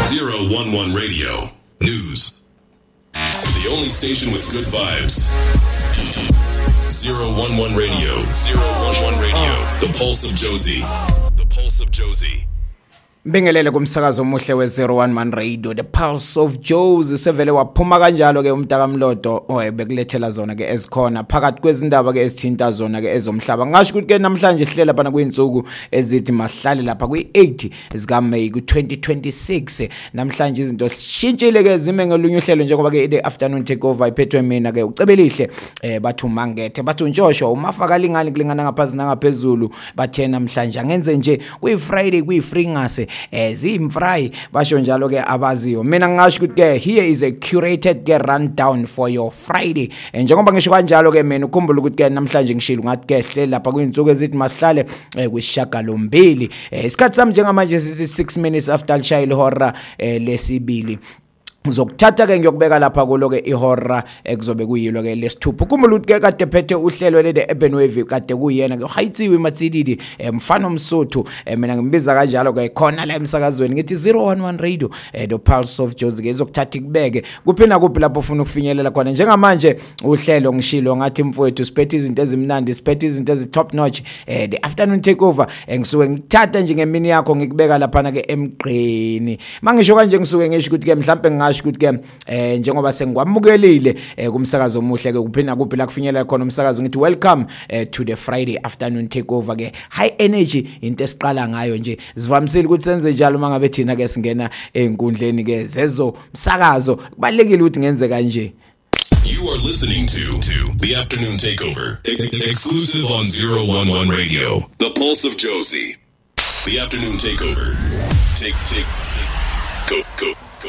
011 Radio. News. The only station with good vibes. 011 Radio. 011 Radio. The Pulse of Jozi. The Pulse of Jozi. Bingelele kumsakazo omuhle we-01 Radio, The Pulse of Jozi. Sevele waphuma kanjalo ke umntaka Mlodo bekulethela zona ke ezikhona phakathi kwezindaba ke ezithinta zona ke ezomhlaba. Ngasho ukuthi ke namhlanje sihlela lapha kuyinsuku ezithi mahlale lapha kwi-8 zika May ku-2026. Namhlanje izinto zishintshile ke zime ngelunye uhlelo njengoba ke the afternoon takeover iphethwe mina ke ucebelihle bathu Mangethe bathu Njoshwa umafaka lingani kulingana ngaphansi nangaphezulu bathe namhlanje angenze nje kuyi-Friday kuyi-free ngase zimfry basho njalo ke abaziyo. Mina ngasho ukuthi ke here is a curated ke rundown for your Friday. Njengoba ngisho kanjalo ke mina ukhumbula ukuthi ke namhlanje ngishilo ngathi ke hle lapha kuyinsuku ezithi masihlale kwisishagalombili. Isikhathi sami njengamanje sithi 6 minutes after lishayile ihora lesibili. Ngizokuthatha ke ngiyokubeka lapha kulo ke ihora ekuzobe kuyilo ke lesithupha. Kumele ukuthi ke kade phethe uhlelo le Urban Wave kade kuyena ke Hayitsiwe Matsididi mfana omsuthu mina ngimbiza kanjalo ke khona la emsakazweni ngithi 011 Radio The Pulse of Jozi ke izokuthatha ikubeke kuphina kuphi lapho ufuna ukufinyelela khona. Njengamanje uhlelo ngishilo ngathi mfowethu siphethe izinto ezimnandi siphethe izinto ezi top notch the afternoon takeover ngisuke ngithatha nje ngemini yakho ngikubeka lapha na ke emgqeni. Mangisho kanje ngisuke ngisho ukuthi ke mhlambe ukuthi ke njengoba sengwamukelile kumsakazo omuhle ke kuphina kuphi la kufinyelela khona umsakazo ngithi welcome to the Friday afternoon takeover ke high energy into esiqala ngayo nje sivamisile ukuthi senze njalo mangabe thina ke singena einkundleni ke zezo msakazo kubalekile ukuthi ngenze kanje. You are listening to the afternoon takeover exclusive on 011 Radio, The Pulse of Jozi. The afternoon takeover. Go.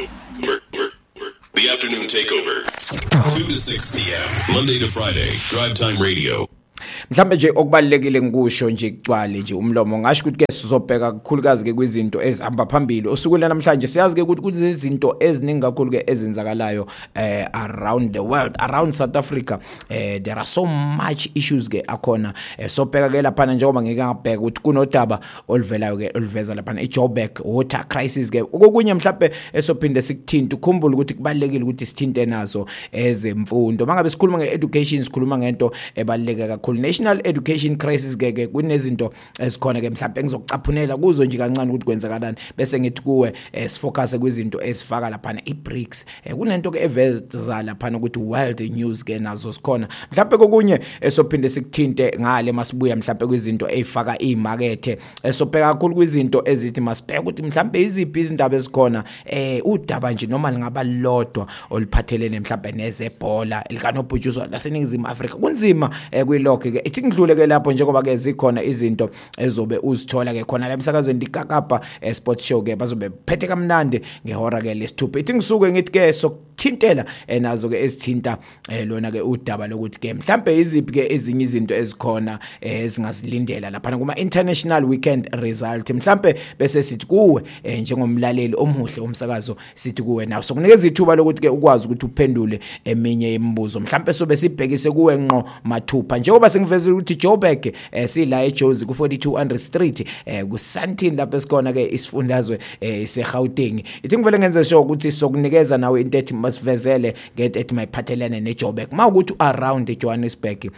The afternoon takeover. 2 to 6 p.m. Monday to Friday. Drive Time Radio. Mhlambe nje okubalekile ngikusho nje icwale nje umlomo ngasho ukuthi ke sizobheka kakhulukazi ke kwizinto ezihamba phambili osukwini namhlanje siyazi ke ukuthi kuzizinto eziningi kakhulu ke ezenzakalayo around the world, around South Africa. There are so much issues ke akhona sobheka ke lapha njengoba ngeke ngabheka ukuthi kunodaba oluvelayo ke oluveza lapha eJoburg water crisis ke okunye mhlambe esophinde sikuthinta ukhumbula ukuthi kubalekile ukuthi sithinte nazo ezemfundo. Mangabe sikhuluma ngeeducation sikhuluma ngento ebaleka kakhulu national education crisis ke kunezinto ezikhona ke mhlawumbe ngizokucaphunela kuzo nje kancane ukuthi kwenzakalani bese ngithi kuwe sifocus kwizinto ezifaka lapha eBRICS. Kunento ke eveza lapha ukuthi world news ke nazo sikhona mhlawumbe kokunye esophinde sikuthinte ngale masibuya mhlawumbe kwizinto ezifaka imarket esobheka kakhulu kwizinto ezithi masibheke ukuthi mhlawumbe iziphi izindaba ezikhona udaba nje noma lingaba lodwa oliphathelene mhlawumbe nezebhola elikanobhutshuzwa laseningizimu Afrika kunzima lokho ke ithi ngidlule ke lapho njengoba ke zikhona izinto ezobe uzithola ke khona la emsakazweni dikakapa sport show ke bazobe phethe kamnandi ngehora ke lesithupha. Ithi ngisuke ngithi ke sokuthintela nazo ke ezithinta lona ke udaba lokuthi ke mhlambe iziphi ke ezinye izinto ezikhona ezingazilindela lapha kuma international weekend result mhlambe bese sithi kuwe njengomlaleli omuhle umsakazo sithi kuwe nawo sokunikeza ithuba lokuthi ke ukwazi ukuthi uphendule eminye imibuzo mhlambe sobe sibhekise kuwe ngqo mathupha njengoba sengivezile ukuthi Joburg sila eJozi ku 4200 Street ku Sandton lapho esikhona ke isifundazwe seGauteng. Ithi ngivele ngenze show ukuthi sokunikeza nawe into ethi masivezele get at my phathelene neJoburg mawukuthi around eJohannesburg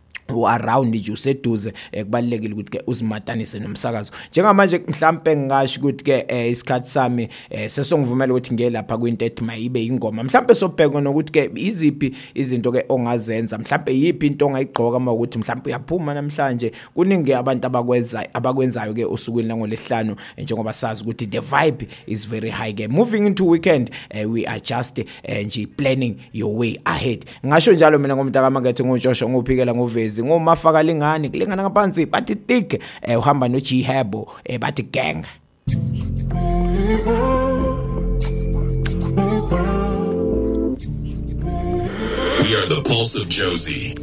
around nje useduze kubalekile ukuthi ke uzimatanise nomsakazo njengamanje mhlambe ngasho ukuthi ke isikhathi sami sesongivumela ukuthi ngiye lapha kwinto ethi mayibe ingoma mhlambe sobheka nokuthi ke iziphi izinto ke ongazenza mhlambe yipi into ongayigqoka mawukuthi mhlambe uyaphuma namhlanje kuningi abantu abakwenzayo ke usukwini langolesihlanu njengoba sazi ukuthi the vibe is very high ke moving into weekend we are just nje planning your way ahead. Ngasho njalo mina ngomntaka Mangethe ngoJoshua ngophikela ngovezi ngomafaka lingani kulingana ngaphansi bathi thick uhamba no G Hebo bathi gang. We are the Pulse of Jozi.